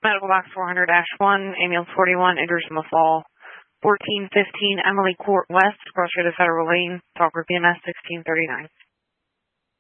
Medical box 400-1, ambulance 41, enters in the fall. 1415 Emily Court West, cross road to Federal Lane, talk group EMS 1639.